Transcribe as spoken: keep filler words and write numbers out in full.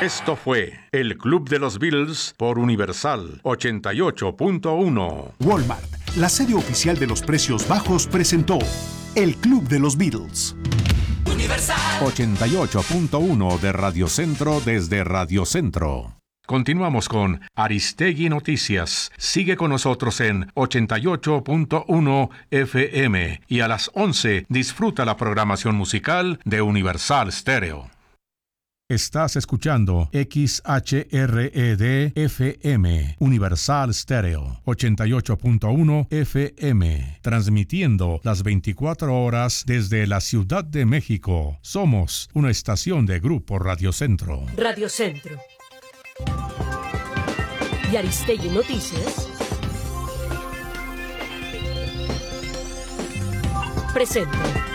Esto fue El Club de los Beatles por Universal ochenta y ocho punto uno. Walmart, la sede oficial de los precios bajos, presentó El Club de los Beatles. Universal ochenta y ocho punto uno de Radio Centro desde Radio Centro. Continuamos con Aristegui Noticias. Sigue con nosotros en ochenta y ocho punto uno F M y a las once disfruta la programación musical de Universal Stereo. Estás escuchando X H R E D F M, Universal Stereo, ochenta y ocho punto uno F M, transmitiendo las veinticuatro horas desde la Ciudad de México. Somos una estación de Grupo Radio Centro. Radio Centro. Y Aristegui Noticias presenta